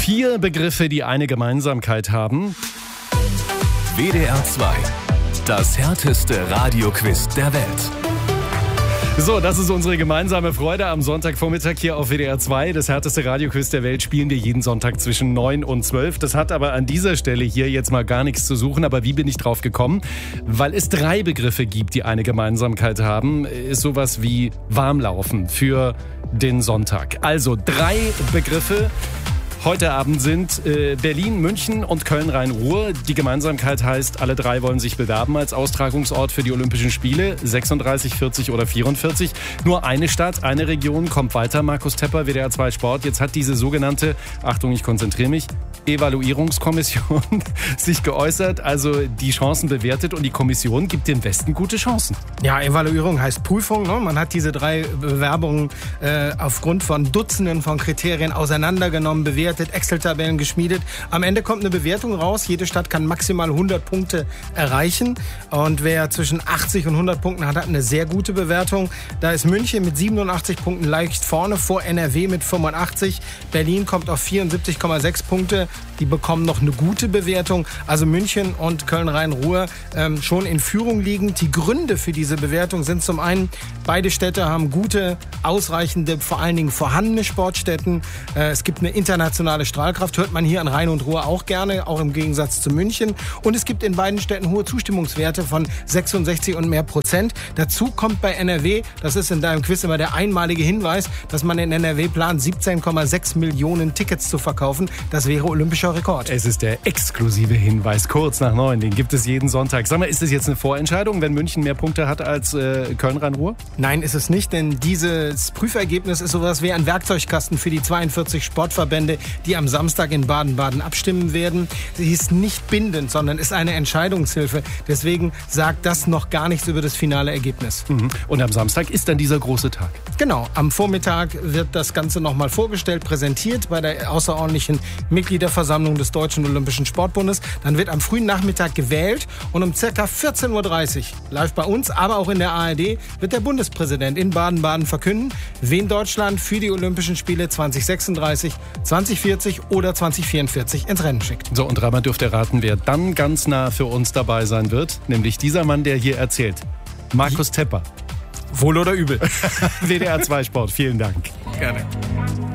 4 Begriffe, die eine Gemeinsamkeit haben. WDR 2. Das härteste Radioquiz der Welt. So, das ist unsere gemeinsame Freude am Sonntagvormittag hier auf WDR 2. Das härteste Radioquiz der Welt spielen wir jeden Sonntag zwischen 9 und 12. Das hat aber an dieser Stelle hier jetzt mal gar nichts zu suchen. Aber wie bin ich drauf gekommen? Weil es 3 Begriffe gibt, die eine Gemeinsamkeit haben. Ist sowas wie Warmlaufen für den Sonntag. Also 3 Begriffe. Heute Abend sind Berlin, München und Köln-Rhein-Ruhr. Die Gemeinsamkeit heißt, alle 3 wollen sich bewerben als Austragungsort für die Olympischen Spiele. 36, 40 oder 44. Nur eine Stadt, eine Region kommt weiter. Markus Tepper, WDR 2 Sport. Jetzt hat diese sogenannte, Achtung, ich konzentriere mich, Evaluierungskommission sich geäußert, also die Chancen bewertet und die Kommission gibt dem Westen gute Chancen. Ja, Evaluierung heißt Prüfung. Ne? Man hat diese 3 Bewerbungen aufgrund von Dutzenden von Kriterien auseinandergenommen, bewertet, Excel-Tabellen geschmiedet. Am Ende kommt eine Bewertung raus. Jede Stadt kann maximal 100 Punkte erreichen. Und wer zwischen 80 und 100 Punkten hat, hat eine sehr gute Bewertung. Da ist München mit 87 Punkten leicht vorne, vor NRW mit 85. Berlin kommt auf 74,6 Punkte. Die bekommen noch eine gute Bewertung. Also München und Köln-Rhein-Ruhr schon in Führung liegend. Die Gründe für diese Bewertung sind zum einen, beide Städte haben gute, ausreichende, vor allen Dingen vorhandene Sportstätten. Es gibt eine internationale Strahlkraft, hört man hier an Rhein und Ruhr auch gerne, auch im Gegensatz zu München. Und es gibt in beiden Städten hohe Zustimmungswerte von 66 und mehr Prozent. Dazu kommt bei NRW, das ist in deinem Quiz immer der einmalige Hinweis, dass man in NRW plant, 17,6 Millionen Tickets zu verkaufen. Das wäre olympischer Rekord. Es ist der exklusive Hinweis, kurz nach 9. Den gibt es jeden Sonntag. Sag mal, ist das jetzt eine Vorentscheidung, wenn München mehr Punkte hat als Köln-Rhein-Ruhr? Nein, ist es nicht, denn dieses Prüfergebnis ist sowas wie ein Werkzeugkasten für die 42 Sportverbände, die am Samstag in Baden-Baden abstimmen werden. Sie ist nicht bindend, sondern ist eine Entscheidungshilfe. Deswegen sagt das noch gar nichts über das finale Ergebnis. Und am Samstag ist dann dieser große Tag. Genau, am Vormittag wird das Ganze nochmal vorgestellt, präsentiert bei der außerordentlichen Mitgliederversammlung des Deutschen Olympischen Sportbundes. Dann wird am frühen Nachmittag gewählt und um ca. 14.30 Uhr, live bei uns, aber auch in der ARD, wird der Bundespräsident in Baden-Baden verkünden, wen Deutschland für die Olympischen Spiele 2036, 2040 oder 2044 ins Rennen schickt. So, und dreimal dürft ihr raten, wer dann ganz nah für uns dabei sein wird. Nämlich dieser Mann, der hier erzählt. Markus Tepper. Wohl oder übel. WDR 2 Sport, vielen Dank. Gerne.